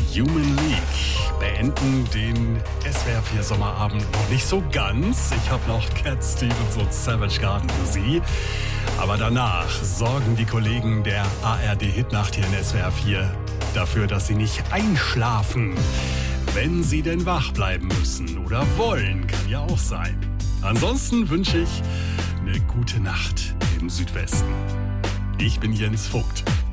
Human League beenden den SWR 4 Sommerabend noch nicht so ganz. Ich habe noch Cat Stevens und Savage Garden für Sie. Aber danach sorgen die Kollegen der ARD Hitnacht hier in SWR 4 dafür, dass Sie nicht einschlafen, wenn Sie denn wach bleiben müssen oder wollen, kann ja auch sein. Ansonsten wünsche ich eine gute Nacht im Südwesten. Ich bin Jens Vogt.